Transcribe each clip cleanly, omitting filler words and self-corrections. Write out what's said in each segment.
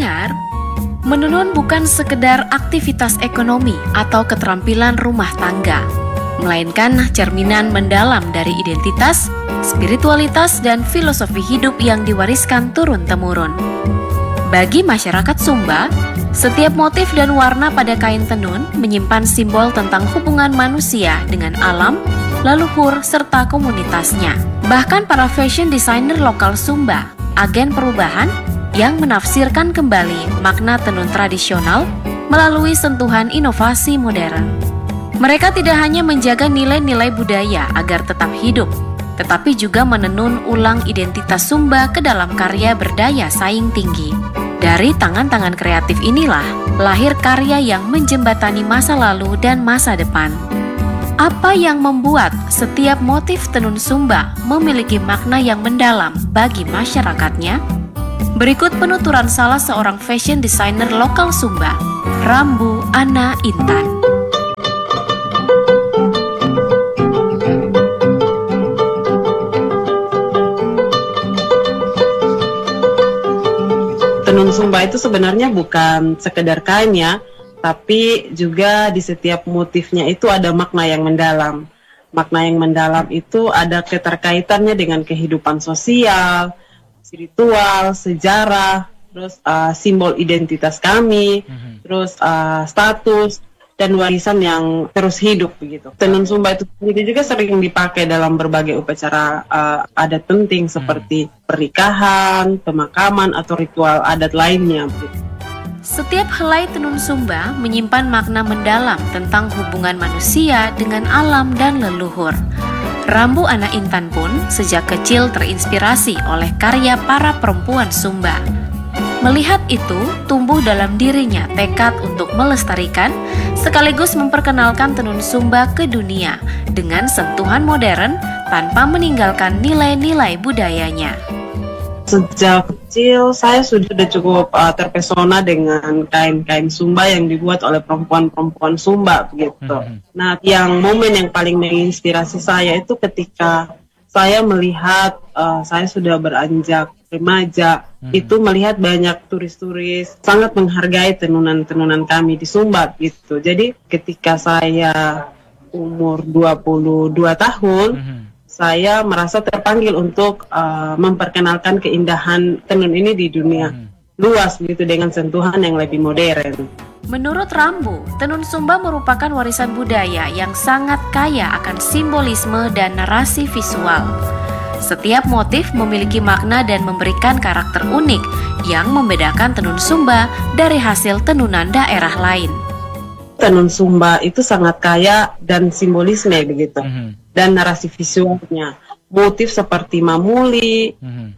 pendengar, menenun bukan sekedar aktivitas ekonomi atau keterampilan rumah tangga, melainkan cerminan mendalam dari identitas, spiritualitas, dan filosofi hidup yang diwariskan turun-temurun. Bagi masyarakat Sumba, setiap motif dan warna pada kain tenun menyimpan simbol tentang hubungan manusia dengan alam, leluhur, serta komunitasnya. Bahkan para fashion designer lokal Sumba, agen perubahan yang menafsirkan kembali makna tenun tradisional melalui sentuhan inovasi modern. Mereka tidak hanya menjaga nilai-nilai budaya agar tetap hidup, tetapi juga menenun ulang identitas Sumba ke dalam karya berdaya saing tinggi. Dari tangan-tangan kreatif inilah lahir karya yang menjembatani masa lalu dan masa depan. Apa yang membuat setiap motif tenun Sumba memiliki makna yang mendalam bagi masyarakatnya? Berikut penuturan salah seorang fashion designer lokal Sumba, Rambu Ana Intan. Tenun Sumba itu sebenarnya bukan sekedar kain ya, tapi juga di setiap motifnya itu ada makna yang mendalam. Makna yang mendalam itu ada keterkaitannya dengan kehidupan sosial, spiritual, sejarah, terus simbol identitas kami, terus status dan warisan yang terus hidup begitu. Tenun Sumba itu sendiri juga sering dipakai dalam berbagai upacara adat penting seperti pernikahan, pemakaman, atau ritual adat lainnya. Setiap helai tenun Sumba menyimpan makna mendalam tentang hubungan manusia dengan alam dan leluhur. Rambu Ana Intan pun sejak kecil terinspirasi oleh karya para perempuan Sumba. Melihat itu, tumbuh dalam dirinya tekad untuk melestarikan sekaligus memperkenalkan tenun Sumba ke dunia dengan sentuhan modern tanpa meninggalkan nilai-nilai budayanya. Sejak kecil saya sudah cukup terpesona dengan kain-kain Sumba yang dibuat oleh perempuan-perempuan Sumba begitu. Nah, momen yang paling menginspirasi saya itu ketika saya melihat saya sudah beranjak remaja, itu melihat banyak turis-turis sangat menghargai tenunan-tenunan kami di Sumba gitu. Jadi ketika saya umur 22 tahun, saya merasa terpanggil untuk memperkenalkan keindahan tenun ini di dunia luas gitu dengan sentuhan yang lebih modern. Menurut Rambu, tenun Sumba merupakan warisan budaya yang sangat kaya akan simbolisme dan narasi visual. Setiap motif memiliki makna dan memberikan karakter unik yang membedakan tenun Sumba dari hasil tenunan daerah lain. Tenun Sumba itu sangat kaya dan simbolisme begitu, dan narasi visualnya. Motif seperti mamuli,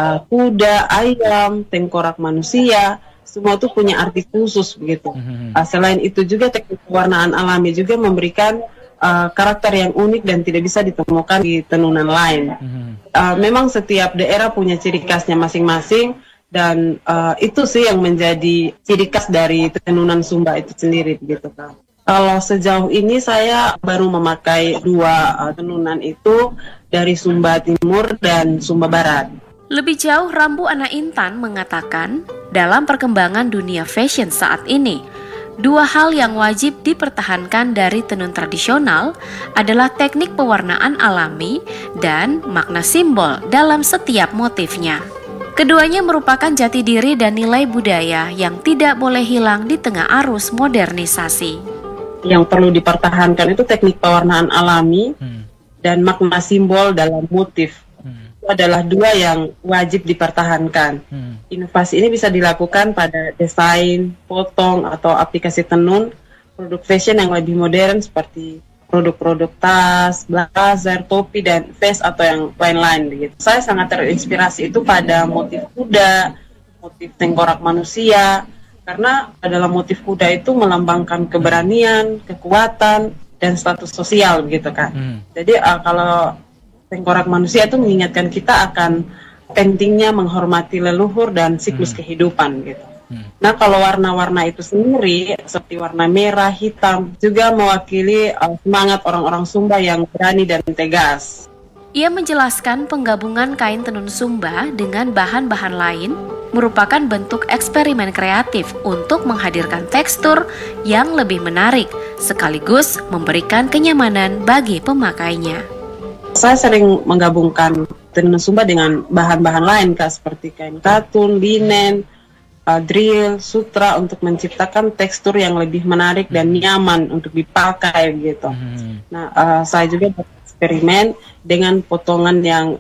kuda, ayam, tengkorak manusia, semua itu punya arti khusus begitu. Selain itu juga teknik pewarnaan alami juga memberikan karakter yang unik dan tidak bisa ditemukan di tenunan lain. Memang setiap daerah punya ciri khasnya masing-masing, dan itu sih yang menjadi ciri khas dari tenunan Sumba itu sendiri begitu kan. Kalau sejauh ini saya baru memakai 2 tenunan itu dari Sumba Timur dan Sumba Barat. Lebih jauh, Rambu Ana Intan mengatakan, dalam perkembangan dunia fashion saat ini, 2 hal yang wajib dipertahankan dari tenun tradisional adalah teknik pewarnaan alami dan makna simbol dalam setiap motifnya. Keduanya merupakan jati diri dan nilai budaya yang tidak boleh hilang di tengah arus modernisasi. Yang perlu dipertahankan itu teknik pewarnaan alami dan makna simbol dalam motif. Itu adalah 2 yang wajib dipertahankan. Inovasi ini bisa dilakukan pada desain, potong, atau aplikasi tenun, produk fashion yang lebih modern seperti produk-produk tas, blazer, topi, dan vest atau yang lain-lain begitu. Saya sangat terinspirasi itu pada motif kuda, motif tengkorak manusia, karena dalam motif kuda itu melambangkan keberanian, kekuatan, dan status sosial begitu kan. Jadi kalau tengkorak manusia itu mengingatkan kita akan pentingnya menghormati leluhur dan siklus kehidupan gitu. Nah, kalau warna-warna itu sendiri seperti warna merah, hitam juga mewakili semangat orang-orang Sumba yang berani dan tegas. Ia menjelaskan penggabungan kain tenun Sumba dengan bahan-bahan lain merupakan bentuk eksperimen kreatif untuk menghadirkan tekstur yang lebih menarik, sekaligus memberikan kenyamanan bagi pemakainya. Saya sering menggabungkan tenun Sumba dengan bahan-bahan lain, Kak, seperti kain katun, linen, drill, sutra, untuk menciptakan tekstur yang lebih menarik dan nyaman untuk dipakai gitu. Nah, saya juga bereksperimen dengan potongan yang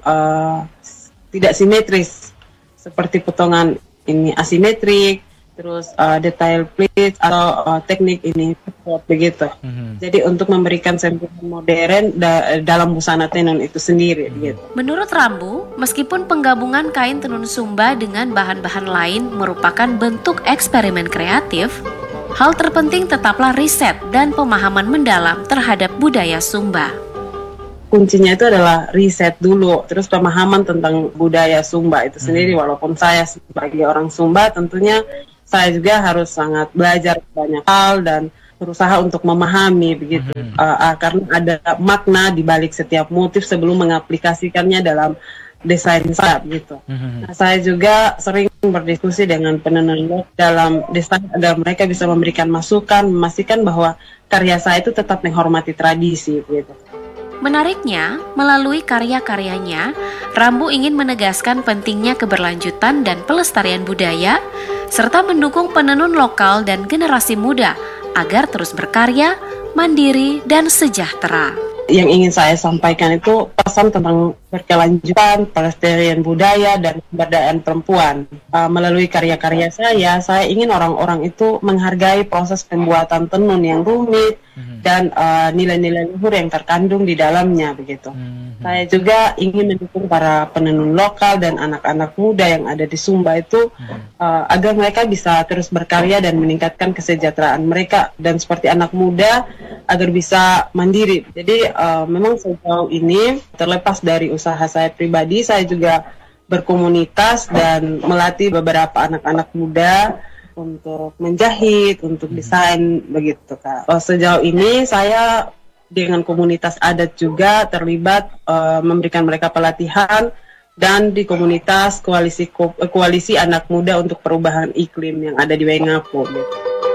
tidak simetris, seperti potongan ini asimetrik, terus detail pleat atau teknik ini begitu. Jadi untuk memberikan sentuhan modern dalam busana tenun itu sendiri gitu. Menurut Rambu, meskipun penggabungan kain tenun Sumba dengan bahan-bahan lain merupakan bentuk eksperimen kreatif, hal terpenting tetaplah riset dan pemahaman mendalam terhadap budaya Sumba. Kuncinya itu adalah riset dulu, terus pemahaman tentang budaya Sumba itu sendiri. Walaupun saya sebagai orang Sumba, tentunya saya juga harus sangat belajar banyak hal dan berusaha untuk memahami begitu, karena ada makna di balik setiap motif sebelum mengaplikasikannya dalam desain saya gitu. Nah, saya juga sering berdiskusi dengan penenun dalam desain agar mereka bisa memberikan masukan, memastikan bahwa karya saya itu tetap menghormati tradisi gitu. Menariknya, melalui karya-karyanya, Rambu ingin menegaskan pentingnya keberlanjutan dan pelestarian budaya, serta mendukung penenun lokal dan generasi muda agar terus berkarya, mandiri, dan sejahtera. Yang ingin saya sampaikan itu pesan tentang berkelanjutan, pelestarian budaya, dan pemberdayaan perempuan. Melalui karya-karya saya ingin orang-orang itu menghargai proses pembuatan tenun yang rumit dan nilai-nilai luhur yang terkandung di dalamnya begitu. Saya juga ingin mendukung para penenun lokal dan anak-anak muda yang ada di Sumba itu agar mereka bisa terus berkarya dan meningkatkan kesejahteraan mereka, dan seperti anak muda agar bisa mandiri. Jadi memang sejauh ini terlepas dari usaha saya pribadi, saya juga berkomunitas dan melatih beberapa anak-anak muda untuk menjahit, untuk desain begitu, Kak. Sejauh ini saya dengan komunitas adat juga terlibat memberikan mereka pelatihan, dan di komunitas koalisi anak muda untuk perubahan iklim yang ada di Waingapu gitu.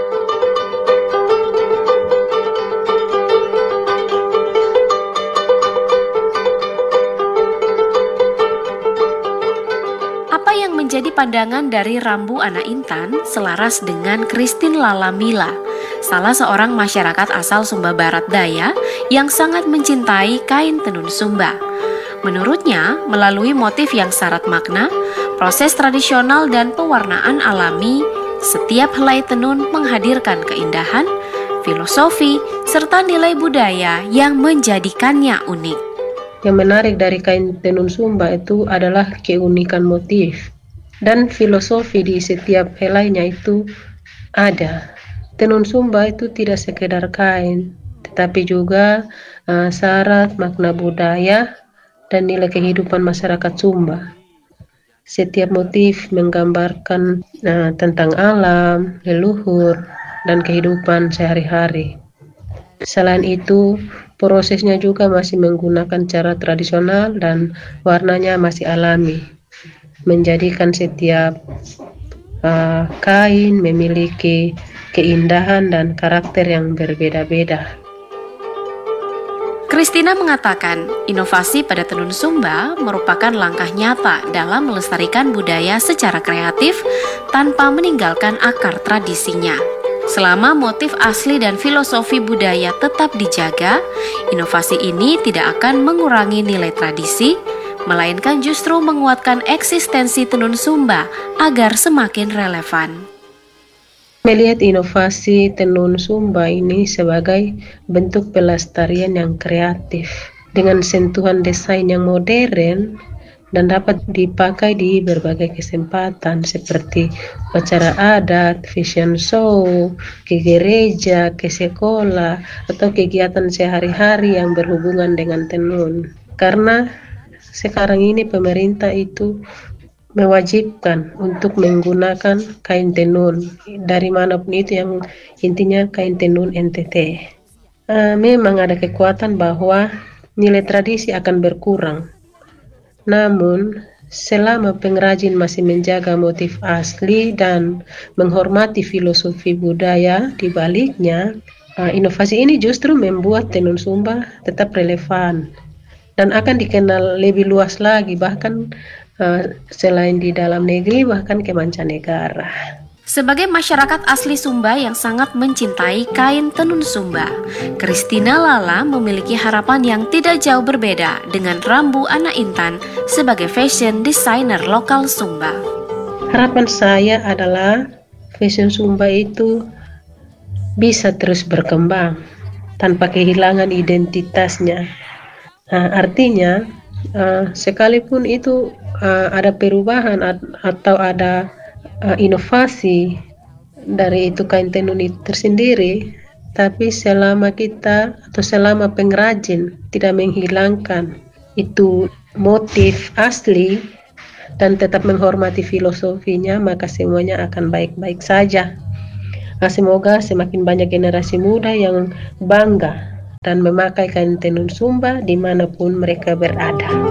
Menjadi pandangan dari Rambu Ana Intan selaras dengan Christine Lalamila, salah seorang masyarakat asal Sumba Barat Daya yang sangat mencintai kain tenun Sumba. Menurutnya, melalui motif yang syarat makna, proses tradisional dan pewarnaan alami, setiap helai tenun menghadirkan keindahan, filosofi, serta nilai budaya yang menjadikannya unik. Yang menarik dari kain tenun Sumba itu adalah keunikan motif dan filosofi di setiap helainya itu ada. Tenun Sumba itu tidak sekedar kain, tetapi juga syarat makna budaya dan nilai kehidupan masyarakat Sumba. Setiap motif menggambarkan tentang alam, leluhur, dan kehidupan sehari-hari. Selain itu, prosesnya juga masih menggunakan cara tradisional dan warnanya masih alami, menjadikan setiap kain memiliki keindahan dan karakter yang berbeda-beda. Christina mengatakan, inovasi pada tenun Sumba merupakan langkah nyata dalam melestarikan budaya secara kreatif tanpa meninggalkan akar tradisinya. Selama motif asli dan filosofi budaya tetap dijaga, inovasi ini tidak akan mengurangi nilai tradisi, melainkan justru menguatkan eksistensi tenun Sumba agar semakin relevan. Melihat inovasi tenun Sumba ini sebagai bentuk pelestarian yang kreatif dengan sentuhan desain yang modern dan dapat dipakai di berbagai kesempatan seperti acara adat, fashion show, ke gereja, ke sekolah, atau kegiatan sehari-hari yang berhubungan dengan tenun. Karena sekarang ini pemerintah itu mewajibkan untuk menggunakan kain tenun dari manapun itu, yang intinya kain tenun NTT. Memang ada kekuatan bahwa nilai tradisi akan berkurang. Namun, selama pengrajin masih menjaga motif asli dan menghormati filosofi budaya di baliknya, inovasi ini justru membuat tenun sumba tetap relevan dan akan dikenal lebih luas lagi, bahkan selain di dalam negeri, bahkan ke mancanegara. Sebagai masyarakat asli Sumba yang sangat mencintai kain tenun Sumba, Christina Lala memiliki harapan yang tidak jauh berbeda dengan Rambu Ana Intan sebagai fashion designer lokal Sumba. Harapan saya adalah fashion Sumba itu bisa terus berkembang tanpa kehilangan identitasnya. Artinya, sekalipun itu ada perubahan atau ada inovasi dari itu kain tenun itu tersendiri, tapi selama kita atau selama pengrajin tidak menghilangkan itu motif asli dan tetap menghormati filosofinya, maka semuanya akan baik-baik saja. Semoga semakin banyak generasi muda yang bangga dan memakai kain tenun Sumba dimanapun mereka berada.